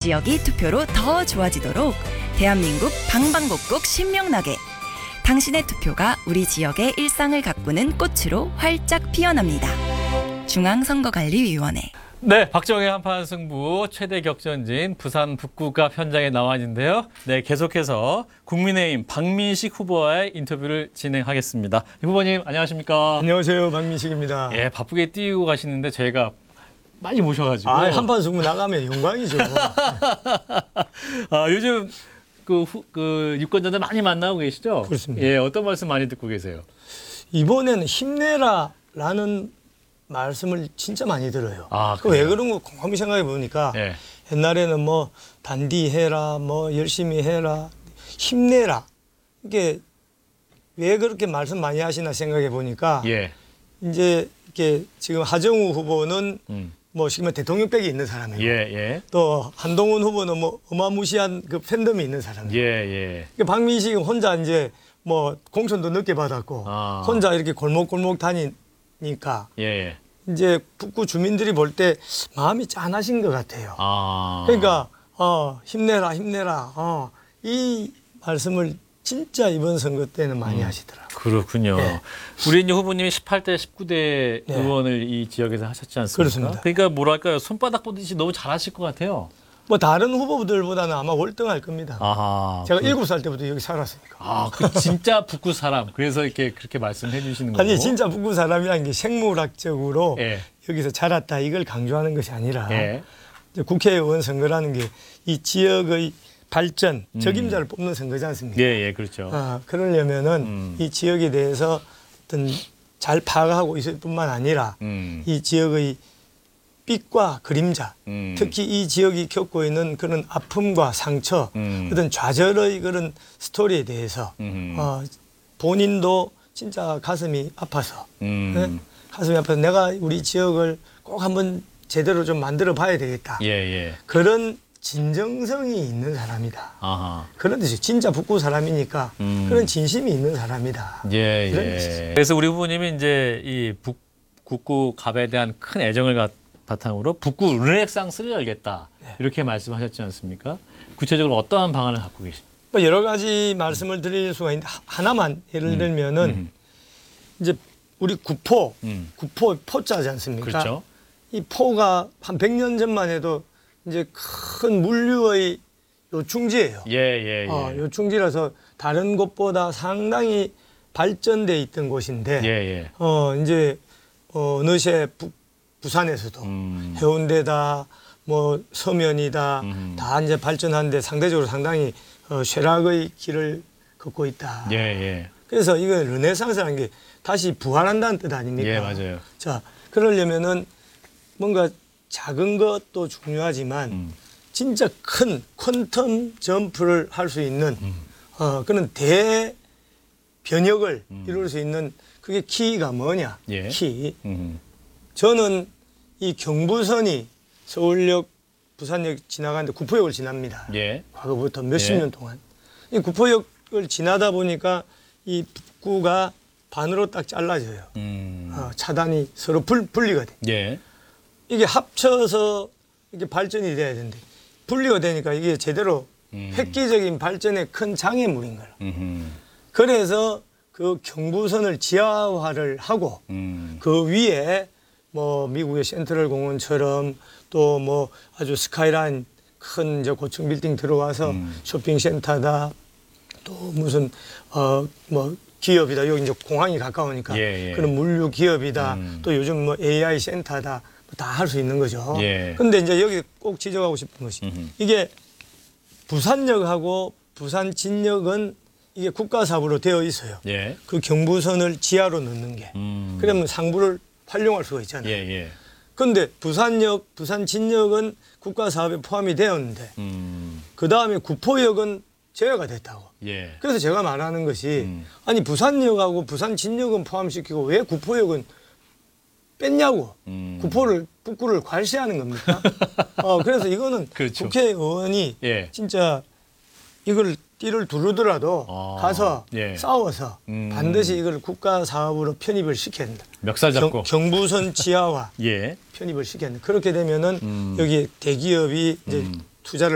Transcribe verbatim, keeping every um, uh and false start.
지역이 투표로 더 좋아지도록 대한민국 방방곡곡 신명나게 당신의 투표가 우리 지역의 일상을 가꾸는 꽃으로 활짝 피어납니다. 중앙선거관리위원회. 네, 박정희 한판 승부 최대 격전지인 부산 북구갑 현장에 나와 있는데요. 네, 계속해서 국민의힘 박민식 후보와의 인터뷰를 진행하겠습니다. 후보님 안녕하십니까? 안녕하세요, 박민식입니다. 예, 바쁘게 뛰고 가시는데 저희가 빨리 모셔가지고. 아, 한판 승부 나가면 영광이죠. 아, 요즘 그, 후, 그 유권자들 많이 만나고 계시죠? 그렇습니다. 예, 어떤 말씀 많이 듣고 계세요? 이번에는 힘내라라는 말씀을 진짜 많이 들어요. 아, 그 왜 그런 거 곰곰이 생각해 보니까 예. 옛날에는 뭐 단디해라, 뭐 열심히 해라, 힘내라. 이게 왜 그렇게 말씀 많이 하시나 생각해 보니까 예. 이제 이렇게 지금 하정우 후보는 음. 뭐 지금 대통령백이 있는 사람이고 예, 예. 또 한동훈 후보는 뭐 어마무시한 그 팬덤이 있는 사람이고 예, 예. 그러니까 박민식은 혼자 이제 뭐 공천도 늦게 받았고 아. 혼자 이렇게 골목골목 다니니까 예. 이제 북구 주민들이 볼 때 마음이 짠하신 것 같아요. 아. 그러니까 어 힘내라 힘내라 어 이 말씀을 진짜 이번 선거 때는 많이 음. 하시더라고요. 그렇군요. 네. 우리 이제 후보님이 십팔 대 십구 대 네. 의원을 이 지역에서 하셨지 않습니까? 그렇습니다. 그러니까 뭐랄까요, 손바닥 보듯이 너무 잘하실 것 같아요. 뭐 다른 후보들보다는 아마 월등할 겁니다. 아하. 제가 그, 일곱 살 때부터 여기 살았으니까. 아, 그 진짜 북구 사람. 그래서 이렇게 그렇게 말씀해 주시는 거고. 아니 진짜 북구 사람이라는 게 생물학적으로 예. 여기서 자랐다 이걸 강조하는 것이 아니라 예. 이제 국회의원 선거라는 게 이 지역의 발전, 음. 적임자를 뽑는 선거지 않습니까? 예, 예, 그렇죠. 아, 그러려면은 음. 이 지역에 대해서 어떤 잘 파악하고 있을 뿐만 아니라 음. 이 지역의 빛과 그림자, 음. 특히 이 지역이 겪고 있는 그런 아픔과 상처, 음. 어떤 좌절의 그런 스토리에 대해서 음. 어, 본인도 진짜 가슴이 아파서 음. 네? 가슴이 아파서 내가 우리 지역을 꼭 한번 제대로 좀 만들어 봐야 되겠다. 예, 예. 그런 진정성이 있는 사람이다. 아하. 그런 뜻이 진짜 북구 사람이니까 음. 그런 진심이 있는 사람이다. 예, 이런 예. 뜻이죠. 그래서 우리 후보님이 이제 이 북, 북구 갑에 대한 큰 애정을 가, 바탕으로 북구 르네상스를 열겠다. 네. 이렇게 말씀하셨지 않습니까? 구체적으로 어떠한 방안을 갖고 계십니까? 뭐 여러 가지 말씀을 드릴 수가 있는데 하- 하나만 예를 들면은 음. 이제 우리 구포, 음. 구포 포자지 않습니까? 그렇죠. 이 포가 한 백 년 전만 해도 이제 큰 물류의 요충지예요. 예, 예, 예. 어, 요충지라서 다른 곳보다 상당히 발전돼 있던 곳인데 예, 예. 어 이제 어, 어느새 부, 부산에서도 음. 해운대다 뭐 서면이다 음. 다 이제 발전하는데 상대적으로 상당히 어, 쇠락의 길을 걷고 있다. 예, 예. 그래서 이거 르네상스라는 게 다시 부활한다는 뜻 아닙니까? 예, 맞아요. 자, 그러려면은 뭔가 작은 것도 중요하지만 음. 진짜 큰 퀀텀 점프를 할 수 있는 음. 어, 그런 대변혁을 음. 이룰 수 있는 그게 키가 뭐냐? 예. 키. 음. 저는 이 경부선이 서울역, 부산역 지나가는데 구포역을 지납니다. 예. 과거부터 몇십 예. 년 동안. 이 구포역을 지나다 보니까 이 북구가 반으로 딱 잘라져요. 음. 어, 차단이 서로 불, 분리가 돼. 예. 이게 합쳐서 이게 발전이 돼야 되는데 분리가 되니까 이게 제대로 음. 획기적인 발전에 큰 장애물인 거예요. 음. 그래서 그 경부선을 지하화를 하고 음. 그 위에 뭐 미국의 센트럴 공원처럼 또 뭐 아주 스카이라인 큰 이제 고층 빌딩 들어와서 음. 쇼핑센터다 또 무슨 어 뭐 기업이다 여기 이제 공항이 가까우니까 예, 예. 그런 물류 기업이다 음. 또 요즘 뭐 에이아이 센터다 다 할 수 있는 거죠. 예. 근데 이제 여기 꼭 지적하고 싶은 것이 음흠. 이게 부산역하고 부산 진역은 이게 국가 사업으로 되어 있어요. 예. 그 경부선을 지하로 넣는 게. 음. 그러면 상부를 활용할 수가 있잖아요. 예, 예. 그런데 부산역, 부산 진역은 국가 사업에 포함이 되었는데 음. 그 다음에 구포역은 제외가 됐다고. 예. 그래서 제가 말하는 것이 음. 아니 부산역하고 부산 진역은 포함시키고 왜 구포역은 뺐냐고. 음. 구포를 북구를 괄시하는 겁니까? 어 그래서 이거는 그렇죠. 국회의원이 예. 진짜 이걸 띠를 두르더라도 아, 가서 예. 싸워서 음. 반드시 이걸 국가 사업으로 편입을 시켜야 된다. 멱살 잡고. 경, 부선 지하화 예. 편입을 시켜야 된다. 그렇게 되면은 음. 여기 대기업이 이제 음. 투자를